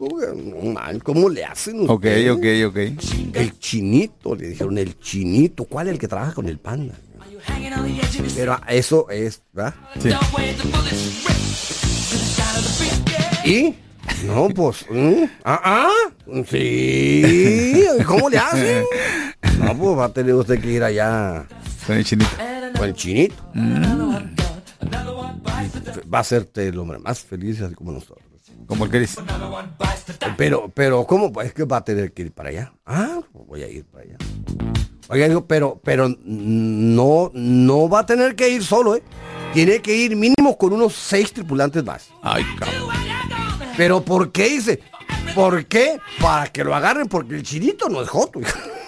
¿Cómo le hacen ustedes? Ok. El Chinito, le dijeron, el Chinito. ¿Cuál es el que trabaja con el Panda? Pero eso es, ¿verdad? Sí. ¿Y? No, pues, sí, ¿cómo le hacen? No, pues va a tener usted que ir allá Con el Chinito. con el Chinito. Va a serte el hombre más feliz, así como nosotros. Como el que dice. Pero, ¿cómo? Es que va a tener que ir para allá. Voy a ir para allá. Oiga, digo, pero no va a tener que ir solo, ¿eh? Tiene que ir mínimo con unos 6 tripulantes más. Ay, cabrón. ¿Pero por qué? Dice. ¿Por qué? Para que lo agarren, porque el Chinito no es joto.